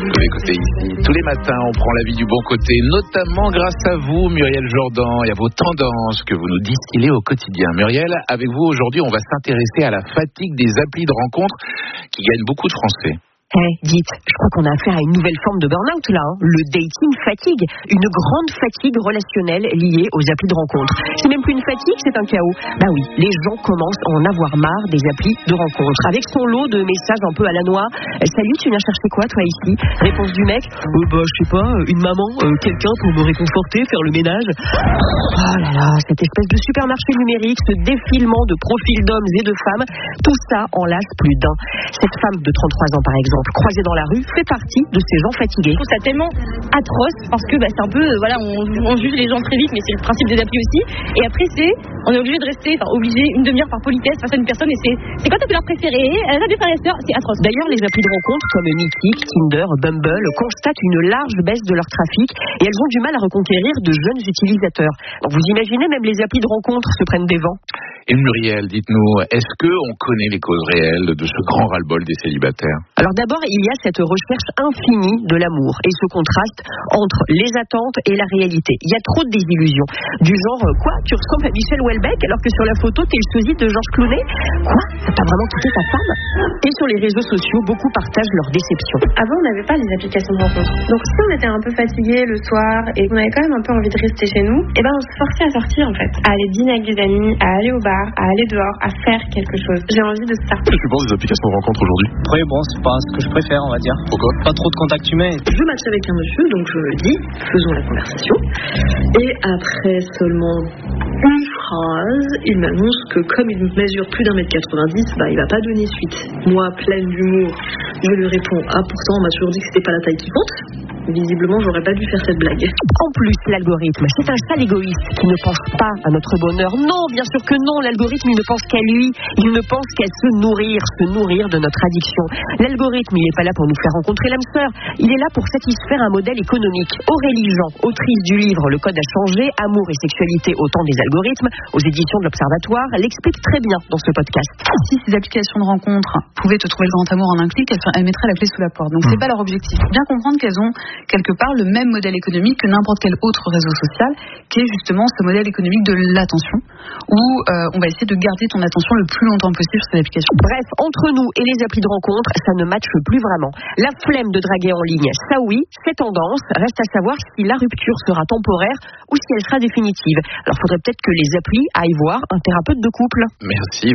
Écoutez, ici, tous les matins, on prend la vie du bon côté, notamment grâce à vous, Muriel Jourdan, et à vos tendances que vous nous distillez au quotidien. Muriel, avec vous, aujourd'hui, on va s'intéresser à la fatigue des applis de rencontres qui gagnent beaucoup de Français. Dites, je crois qu'on a affaire à une nouvelle forme de burn-out là, le dating fatigue, une grande fatigue relationnelle liée aux applis de rencontre. C'est même plus une fatigue, c'est un chaos. Bah oui, les gens commencent à en avoir marre des applis de rencontre. Avec son lot de messages un peu à la noix. Salut, tu viens chercher quoi toi ici? Réponse du mec, je sais pas, une maman, quelqu'un pour me réconforter, faire le ménage. Oh là là, cette espèce de supermarché numérique, ce défilement de profils d'hommes et de femmes, tout ça en lasse plus d'un. Cette femme de 33 ans par exemple, croisée dans la rue, fait partie de ces gens fatigués. Je trouve ça tellement atroce parce que c'est un peu, on juge les gens très vite, mais c'est le principe des applis aussi. Et après, on est obligé de rester, obligé une demi-heure par politesse face à une personne. Et c'est quoi ta couleur préférée? Elle a des frères et sœurs, c'est atroce. D'ailleurs, les applis de rencontre comme Mythic, Tinder, Bumble constatent une large baisse de leur trafic et elles ont du mal à reconquérir de jeunes utilisateurs. Donc vous imaginez, même les applis de rencontre se prennent des vents. Et Muriel, dites-nous, est-ce qu'on connaît les causes réelles de ce grand ras-le-bol des célibataires? Alors d'abord, il y a cette recherche infinie de l'amour et ce contraste entre les attentes et la réalité. Il y a trop de désillusions. Du genre, quoi, tu ressembles à Michel Houellebecq alors que sur la photo, t'es le sosie de Georges Clooney? Quoi, t'as pas vraiment quitté ta femme? Et sur les réseaux sociaux, beaucoup partagent leur déception. Avant, on n'avait pas les applications de rencontre. Donc si on était un peu fatigué le soir et qu'on avait quand même un peu envie de rester chez nous, on se forçait à sortir en fait. À aller dîner avec des amis, à aller au bar, à aller dehors, à faire quelque chose. J'ai envie de ça. Qu'est-ce que tu penses des applications de rencontre aujourd'hui? Après, c'est pas ce que je préfère, on va dire. Pourquoi? Pas trop de contact humain. Je matche avec un monsieur, donc je lui dis, faisons la conversation. Et après seulement une phrase, il m'annonce que comme il mesure plus d'1m90, il va pas donner suite. Moi, pleine d'humour, je lui réponds, pourtant on m'a toujours dit que c'était pas la taille qui compte. Visiblement, j'aurais pas dû faire cette blague. En plus, l'algorithme, c'est un sale égoïste qui ne pense pas à notre bonheur. Non, bien sûr que non, l'algorithme, il ne pense qu'à lui. Il ne pense qu'à se nourrir de notre addiction. L'algorithme, il n'est pas là pour nous faire rencontrer l'âme sœur. Il est là pour satisfaire un modèle économique. Aurélie Jean, autrice du livre Le Code a changé, Amour et sexualité au temps des algorithmes, aux éditions de l'Observatoire, l'explique très bien dans ce podcast. Si ces applications de rencontre pouvaient te trouver le grand amour en un clic, elles mettraient la clé sous la porte. Donc c'est pas leur objectif. Bien comprendre qu'elles ont quelque part le même modèle économique que n'importe quel autre réseau social, qui est justement ce modèle économique de l'attention, où on va essayer de garder ton attention le plus longtemps possible sur cette application. Bref, entre nous et les applis de rencontre, ça ne matche plus vraiment. La flemme de draguer en ligne, ça oui, c'est tendance. Reste à savoir si la rupture sera temporaire ou si elle sera définitive. Alors, faudrait peut-être que les applis aillent voir un thérapeute de couple. Merci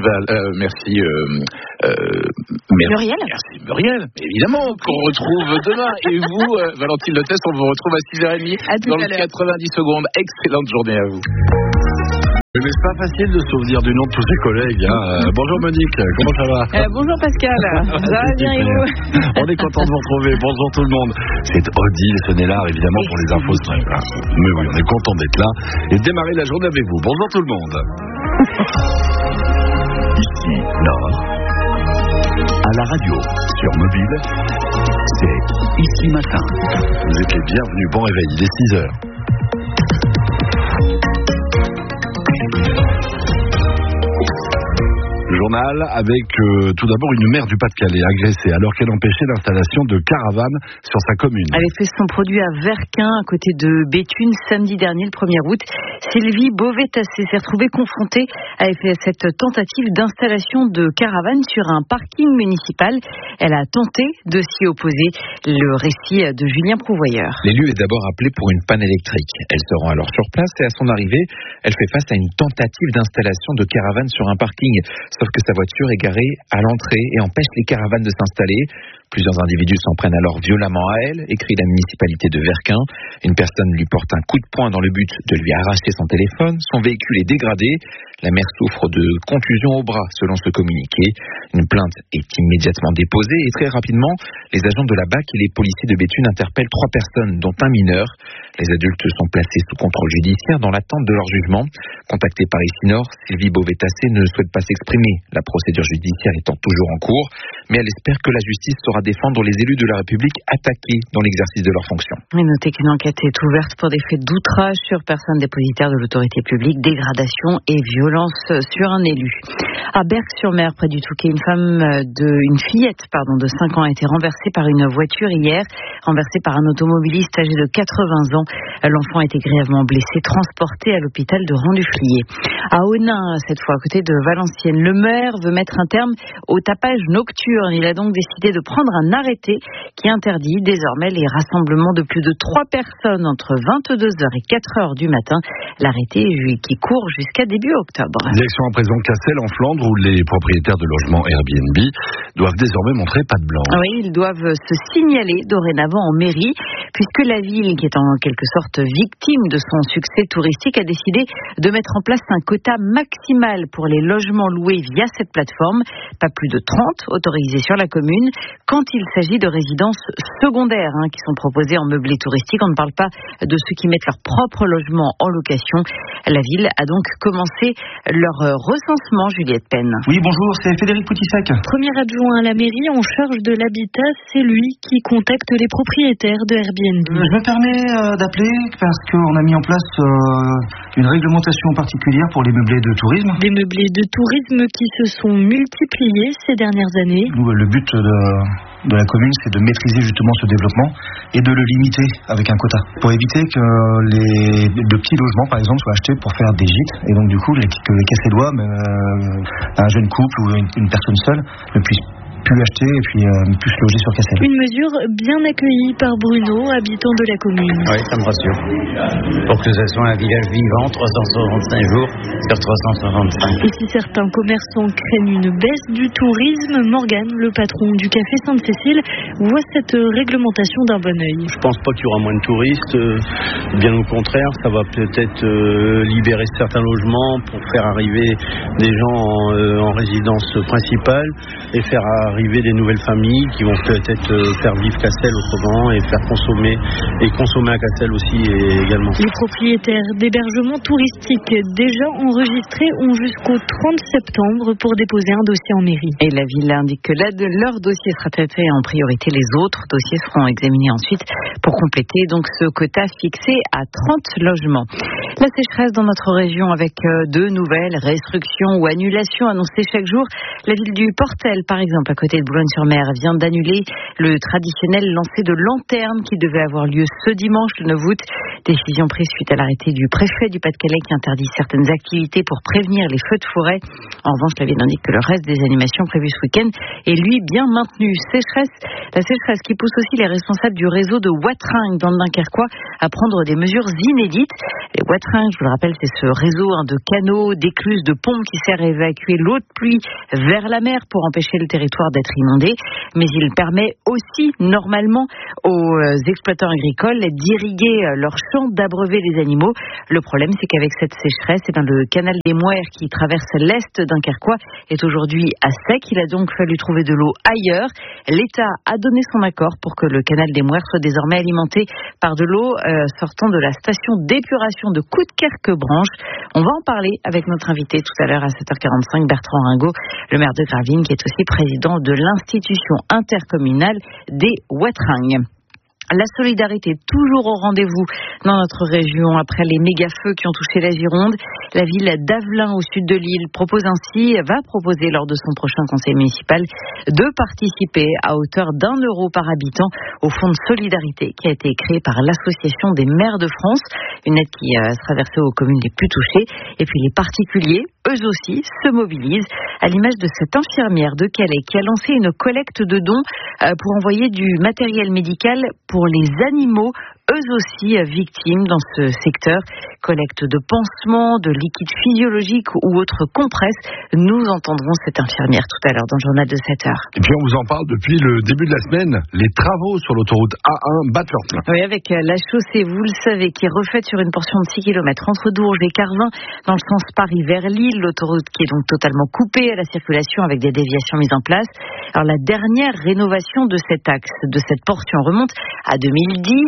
Muriel. Merci Muriel. Évidemment qu'on retrouve demain. Et vous, Valentine Lotès, on vous retrouve à 6h30 dans le 90 secondes. Excellente journée à vous. Mais c'est pas facile de se souvenir du nom de tous ses collègues. Bonjour Monique, comment ça va? Bonjour Pascal, ça va bien et vous? On est content de vous retrouver, bonjour tout le monde. C'est Odile Sonnellard évidemment pour les infos. Mais oui, on est content d'être là et de démarrer la journée avec vous. Bonjour tout le monde. Ici, Nord, à la radio, sur mobile, c'est Ici Matin. Vous êtes les bienvenus, bon réveil, il est 6h. Journal avec tout d'abord une mère du Pas-de-Calais agressée alors qu'elle empêchait l'installation de caravanes sur sa commune. Elle avait fait son produit à Verquin, à côté de Béthune, samedi dernier, le 1er août. Sylvie Beauvais-Tassé s'est retrouvée confrontée à cette tentative d'installation de caravanes sur un parking municipal. Elle a tenté de s'y opposer. Le récit de Julien Prouvoyeur. L'élu est d'abord appelé pour une panne électrique. Elle se rend alors sur place et à son arrivée, elle fait face à une tentative d'installation de caravanes sur un parking. Sauf que sa voiture est garée à l'entrée et empêche les caravanes de s'installer. Plusieurs individus s'en prennent alors violemment à elle, écrit la municipalité de Verquin. Une personne lui porte un coup de poing dans le but de lui arracher son téléphone. Son véhicule est dégradé. La mère souffre de contusions au bras, selon ce communiqué. Une plainte est immédiatement déposée et très rapidement, les agents de la BAC et les policiers de Béthune interpellent 3 personnes, dont un mineur. Les adultes sont placés sous contrôle judiciaire dans l'attente de leur jugement. Contactée par Ici Nord, Sylvie Beauvais-Tassé ne souhaite pas s'exprimer la procédure judiciaire étant toujours en cours, mais elle espère que la justice saura défendre les élus de la République attaqués dans l'exercice de leurs fonctions. Mais notez qu'une enquête est ouverte pour des faits d'outrage sur personne dépositaire de l'autorité publique, dégradation et violence sur un élu. À Berck-sur-Mer, près du Touquet, une fillette de 5 ans a été renversée par une voiture hier, renversée par un automobiliste âgé de 80 ans. L'enfant a été grièvement blessé, transporté à l'hôpital de Rang-du-Flier. À Onnain, cette fois à côté de Valenciennes, le maire veut mettre un terme au tapage nocturne. Il a donc décidé de prendre un arrêté qui interdit désormais les rassemblements de plus de 3 personnes entre 22h et 4h du matin. L'arrêté qui court jusqu'à début octobre. Direction à présent Cassel en Flandre où les propriétaires de logements Airbnb doivent désormais montrer patte blanche. Oui, ils doivent se signaler dorénavant en mairie puisque la ville, qui est en quelque sorte victime de son succès touristique, a décidé de mettre en place un quota maximal pour les logements loués via cette plateforme. Pas plus de 30 autorisés sur la commune quand il s'agit de résidences secondaires qui sont proposées en meublé touristique. On ne parle pas de ceux qui mettent leur propre logement en location. La ville a donc commencé leur recensement, Juliette Penn. Oui, bonjour, c'est Frédéric Poutissac. Premier adjoint à la mairie en charge de l'habitat, c'est lui qui contacte les propriétaires de Airbnb. Je me permets d'appeler parce qu'on a mis en place une réglementation particulière pour les meublés de tourisme. Des meublés de tourisme qui se sont multipliés ces dernières années. Le but de la commune, c'est de maîtriser justement ce développement et de le limiter avec un quota pour éviter que de petits logements, par exemple, soient achetés pour faire des gîtes et donc du coup que les Cassellois, un jeune couple ou une personne seule ne puissent plus acheter et puis plus se loger sur Cassel. Une mesure bien accueillie par Bruno, habitant de la commune. Oui, ça me rassure. Pour que ce soit un village vivant, 365 jours sur 365. Et si certains commerçants craignent une baisse du tourisme, Morgane, le patron du café Sainte-Cécile, voit cette réglementation d'un bon œil. Je pense pas qu'il y aura moins de touristes. Bien au contraire, ça va peut-être libérer certains logements pour faire arriver des gens en résidence principale et faire arriver des nouvelles familles qui vont peut-être faire vivre Cassel autrement et faire consommer à Cassel aussi également. Les propriétaires d'hébergements touristiques déjà enregistrés ont jusqu'au 30 septembre pour déposer un dossier en mairie. Et la ville indique que leur dossier sera traité en priorité. Les autres dossiers seront examinés ensuite pour compléter donc ce quota fixé à 30 logements. La sécheresse dans notre région avec de nouvelles restrictions ou annulations annoncées chaque jour. La ville du Portel, par exemple, à côté de Boulogne-sur-Mer, vient d'annuler le traditionnel lancer de lanternes qui devait avoir lieu ce dimanche, le 9 août. Décision prise suite à l'arrêté du préfet du Pas-de-Calais qui interdit certaines activités pour prévenir les feux de forêt. En revanche, la ville indique que le reste des animations prévues ce week-end est lui bien maintenu. La sécheresse qui pousse aussi les responsables du réseau de Watringues dans le Dunkerquois à prendre des mesures inédites. Les Watringues, je vous le rappelle, c'est ce réseau de canaux, d'écluses, de pompes qui sert à évacuer l'eau de pluie vers la mer pour empêcher le territoire d'être inondé. Mais il permet aussi normalement aux exploitants agricoles d'irriguer leurs champs, d'abreuver les animaux. Le problème, c'est qu'avec cette sécheresse, le canal des Mouères qui traverse l'est dunkerquois est aujourd'hui à sec. Il a donc fallu trouver de l'eau ailleurs. L'État a donné son accord pour que le canal des Mouères soit désormais alimenté par de l'eau sortant de la station d'épuration de Coudekerque-Branche. On va en parler avec notre invité tout à l'heure à 7h45, Bertrand Ringot, le maire de Gravelines, qui est aussi président de l'institution intercommunale des Watringues. La solidarité toujours au rendez-vous dans notre région après les méga-feux qui ont touché la Gironde. La ville d'Avelin au sud de l'île va proposer lors de son prochain conseil municipal de participer à hauteur d'€1 par habitant au fonds de solidarité qui a été créé par l'Association des maires de France. Une aide qui sera versée aux communes les plus touchées. Et puis les particuliers, eux aussi, se mobilisent à l'image de cette infirmière de Calais qui a lancé une collecte de dons pour envoyer du matériel médical pour les animaux, eux aussi victimes dans ce secteur. Collecte de pansements, de liquides physiologiques ou autres compresses. Nous entendrons cette infirmière tout à l'heure dans le journal de 7h. Et puis on vous en parle depuis le début de la semaine. Les travaux sur l'autoroute A1 battent leur plein. Oui, avec la chaussée, vous le savez, qui est refaite sur une portion de 6 km entre Dourges et Carvin, dans le sens Paris vers Lille. L'autoroute qui est donc totalement coupée à la circulation avec des déviations mises en place. Alors la dernière rénovation de cet axe, de cette portion, remonte à 2010. La chaussée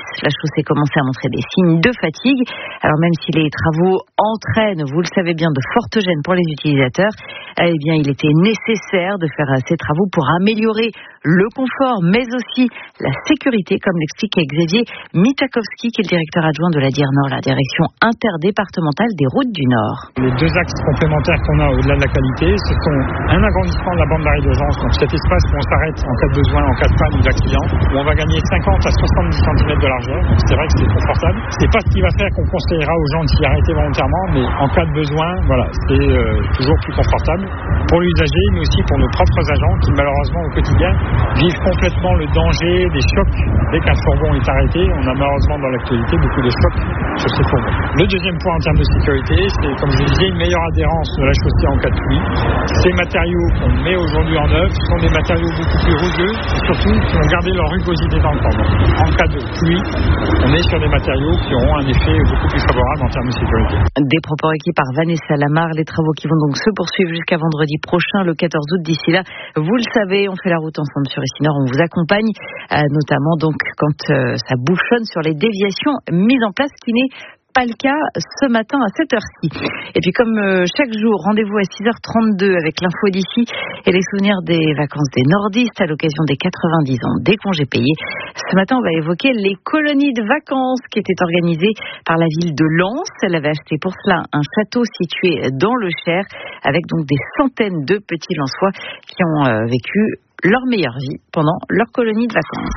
chaussée commençait à montrer des signes de fatigue. Alors même si les travaux entraînent, vous le savez bien, de fortes gênes pour les utilisateurs, eh bien il était nécessaire de faire ces travaux pour améliorer le confort, mais aussi la sécurité, comme l'explique Xavier Mitakowski, qui est le directeur adjoint de la DIR Nord, la direction interdépartementale des routes du Nord. Les deux axes complémentaires qu'on a au-delà de la qualité, ce sont un agrandissement de la bande d'arrêt d'urgence, donc cet espace où on s'arrête en cas de besoin, en cas de panne ou d'accident, où on va gagner 50 à 70 cm de largeur, donc c'est vrai que c'est confortable. C'est pas ce qui va faire qu'on conseillera aux gens de s'y arrêter volontairement, mais en cas de besoin, voilà, c'est toujours plus confortable pour l'usager, mais aussi pour nos propres agents qui malheureusement au quotidien vivent complètement le danger des chocs. Dès qu'un fourgon est arrêté, on a malheureusement dans l'actualité beaucoup de chocs sur ces fourgons. Le deuxième point en termes de sécurité, c'est, comme je disais, une meilleure adhérence de la chaussée en cas de pluie. Ces matériaux qu'on met aujourd'hui en œuvre sont des matériaux beaucoup plus rugueux et surtout qui ont gardé leur rugosité dans le temps. Donc, en cas de pluie, on est sur des matériaux qui auront un effet beaucoup plus favorable en termes de sécurité. Des propos requis par Vanessa Lamar, les travaux qui vont donc se poursuivre jusqu'à vendredi prochain, le 14 août. D'ici là, vous le savez, on fait la route ensemble sur Ici Nord, on vous accompagne, notamment donc quand ça bouchonne sur les déviations mises en place, qui n'est pas le cas ce matin à cette heure-ci. Et puis comme chaque jour, rendez-vous à 6h32 avec l'info d'ici et les souvenirs des vacances des nordistes à l'occasion des 90 ans des congés payés. Ce matin, on va évoquer les colonies de vacances qui étaient organisées par la ville de Lens. Elle avait acheté pour cela un château situé dans le Cher avec donc des centaines de petits Lensois qui ont vécu leur meilleure vie pendant leur colonie de vacances.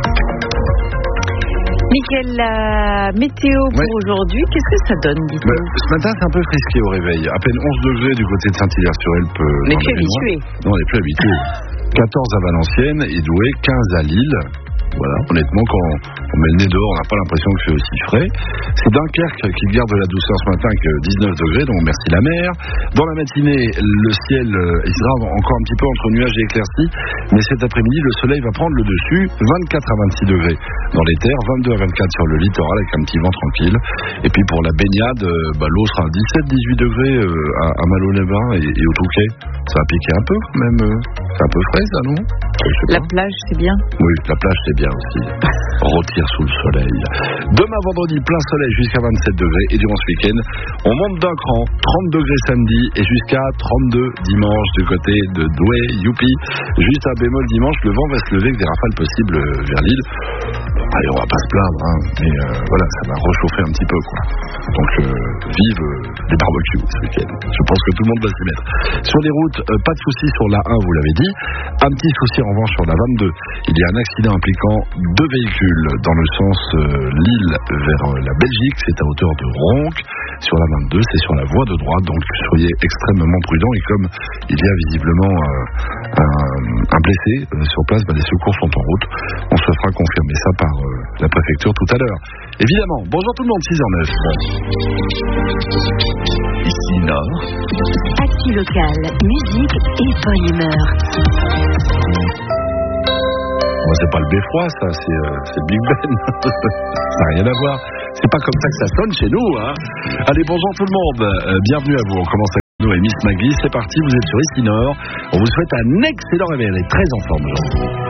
Mickaël, la météo pour aujourd'hui, qu'est-ce que ça donne, dites-vous? Ce matin, c'est un peu frisqué au réveil. À peine 11 degrés du côté de Saint-Hilaire-sur-Elpe. On n'est plus habitués. Non, on n'est plus habitués. 14 à Valenciennes et Douai, 15 à Lille. Voilà, honnêtement, quand on met le nez dehors, on n'a pas l'impression que c'est aussi frais. C'est Dunkerque qui garde de la douceur ce matin avec 19 degrés, donc merci la mer. Dans la matinée, le ciel sera encore un petit peu entre nuages et éclaircies, mais cet après-midi, le soleil va prendre le dessus, 24 à 26 degrés dans les terres, 22 à 24 sur le littoral avec un petit vent tranquille. Et puis pour la baignade, l'eau sera 17-18 degrés à Malo-les-Bains et au Touquet. Ça va piquer un peu quand même. C'est un peu frais ça, non? La plage, c'est bien? Oui, la plage, c'est bien aussi. Rôtir sous le soleil. Demain vendredi, plein soleil jusqu'à 27 degrés. Et durant ce week-end, on monte d'un cran, 30 degrés samedi et jusqu'à 32 dimanche du côté de Douai, youpi. Juste un bémol dimanche, le vent va se lever avec des rafales possibles vers l'île. Allez, on va pas se plaindre, hein, mais voilà, ça va réchauffer un petit peu, quoi. Donc, vive les barbecues ce week-end. Je pense que tout le monde va s'y mettre. Sur les routes, pas de soucis sur la 1, vous l'avez dit. Un petit souci en revanche sur la 22. Il y a un accident impliquant 2 véhicules dans le sens Lille vers la Belgique. C'est à hauteur de Ronques. Sur la 22, c'est sur la voie de droite. Donc, soyez extrêmement prudents. Et comme il y a visiblement un blessé sur place, les secours sont en route. On se fera confirmer ça par la préfecture tout à l'heure. Évidemment, bonjour tout le monde, 6h09. Ici Nord. Actu local, musique et bonne humeur. C'est pas le beffroi, ça, c'est Big Ben. Ça n'a rien à voir. C'est pas comme ça que ça sonne chez nous, hein. Allez, bonjour tout le monde. Bienvenue à vous. On commence avec nous et Miss Maggie. C'est parti, vous êtes sur Ici Nord. On vous souhaite un excellent réveil. Elle est très en forme aujourd'hui.